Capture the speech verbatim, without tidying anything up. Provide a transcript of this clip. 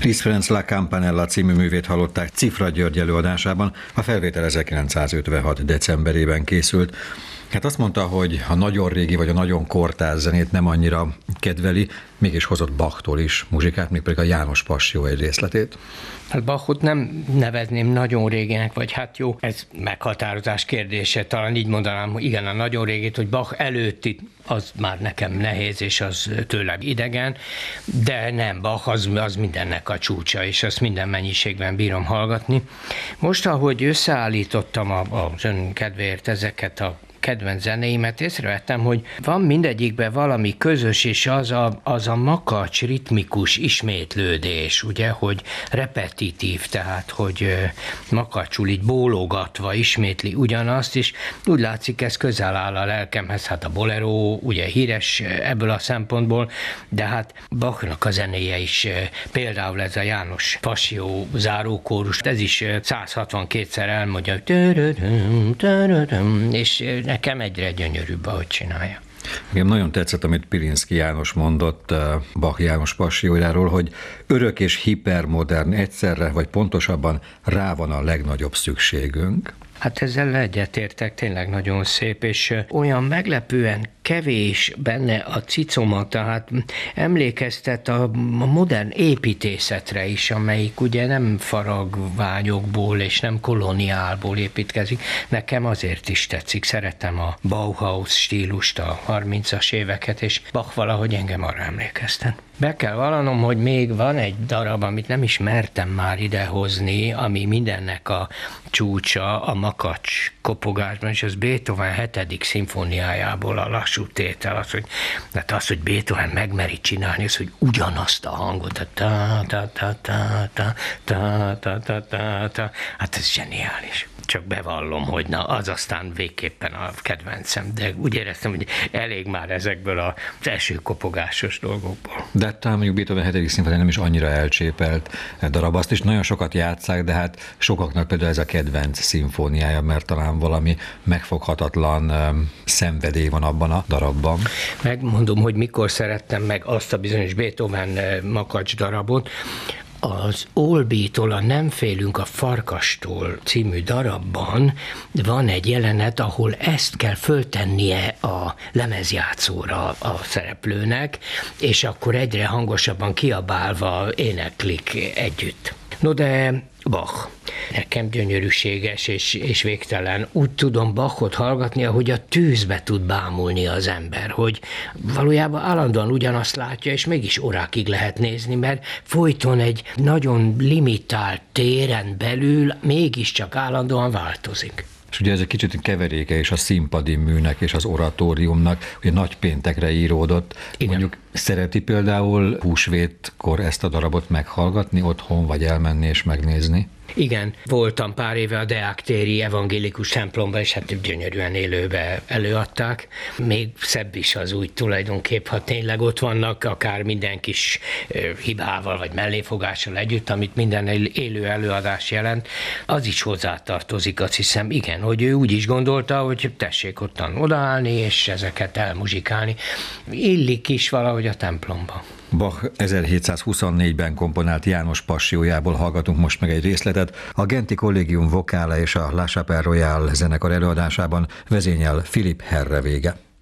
Liszt Ferenc La Campanella című művét hallották Cifra György előadásában, a felvétel ezerkilencszázötvenhat decemberében készült. Hát azt mondta, hogy a nagyon régi vagy a nagyon kortárs zenét nem annyira kedveli, mégis hozott Bachtól is muzsikát, mégpedig a János Passió egy részletét. Hát Bachot nem nevezném nagyon réginek, vagy hát jó, ez meghatározás kérdése, talán így mondanám, hogy igen, a nagyon régit, hogy Bach előtti, az már nekem nehéz, és az tőlem idegen, de nem, Bach az, az mindennek a csúcsa, és azt minden mennyiségben bírom hallgatni. Most, ahogy összeállítottam a, az ön kedvéért ezeket a kedvenc zenéimet, észrevettem, hogy van mindegyikben valami közös, és az a, az a makacs, ritmikus ismétlődés, ugye, hogy repetitív, tehát, hogy makacsul így bólogatva ismétli ugyanazt, és úgy látszik, ez közel áll a lelkemhez, hát a bolero ugye híres ebből a szempontból, de hát Bachnak a zenéje is, például ez a János Passió zárókórus, ez is száz hatvankétszer elmondja, és nekem egyre gyönyörűbb, ahogy csinálja. Nekem nagyon tetszett, amit Pilinszky János mondott Bach János Passiójáról, hogy örök és hipermodern egyszerre, vagy pontosabban rá van a legnagyobb szükségünk. Hát ezzel egyetértek, tényleg nagyon szép, és olyan meglepően kevés benne a cicoma, tehát emlékeztet a modern építészetre is, amelyik ugye nem faragványokból és nem koloniálból építkezik. Nekem azért is tetszik, szeretem a Bauhaus stílust, a harmincas éveket, és Bach valahogy engem arra emlékeztet. Be kell vallanom, hogy még van egy darab, amit nem is mertem már idehozni, ami mindennek a csúcsa, a makacs kopogásban, és az Beethoven hetedik szimfóniájából a lassú tétel, az, hogy, hát az, hogy Beethoven megmeri csinálni, az, hogy ugyanazt a hangot, a ta ta ta ta ta ta ta ta ta ta, hát ez zseniális. Csak bevallom, hogy na, az aztán végképpen a kedvencem, de úgy éreztem, hogy elég már ezekből az első kopogásos dolgokból. De talán mondjuk Beethoven hetedik szimfónia nem is annyira elcsépelt darab, azt is nagyon sokat játsszák, de hát sokaknak például ez a kedvenc szimfóniája, mert talán valami megfoghatatlan um, szenvedély van abban a darabban. Megmondom, hogy mikor szerettem meg azt a bizonyos Beethoven makacs darabot. Az Olbítól, a Nem félünk a farkastól című darabban van egy jelenet, ahol ezt kell föltennie a lemezjátszóra a szereplőnek, és akkor egyre hangosabban kiabálva éneklik együtt. No de Bach. Nekem gyönyörűséges és, és végtelen. Úgy tudom Bachot hallgatni, ahogy a tűzbe tud bámulni az ember, hogy valójában állandóan ugyanazt látja, és mégis órákig lehet nézni, mert folyton egy nagyon limitált téren belül mégiscsak állandóan változik. És ugye ez egy kicsit keveréke is a színpadi műnek és az oratóriumnak, ugye nagypéntekre íródott. Igen. Mondjuk szereti például húsvétkor ezt a darabot meghallgatni otthon, vagy elmenni és megnézni? Igen, voltam pár éve a Deák téri evangélikus templomban, és hát gyönyörűen élőbe előadták. Még szebb is az úgy tulajdonképp, ha tényleg ott vannak, akár minden kis hibával vagy melléfogással együtt, amit minden élő előadás jelent, az is hozzátartozik, azt hiszem, igen, hogy ő úgy is gondolta, hogy tessék ottan odaállni, és ezeket elmuzsikálni. Illik is valahogy a templomba. Bach ezerhétszázhuszonnégyben komponált János Passiójából hallgatunk most meg egy részletet. A Genti Collegium Vocale és a La Chapelle Royale zenekar előadásában vezényel Philipp Herreweghe.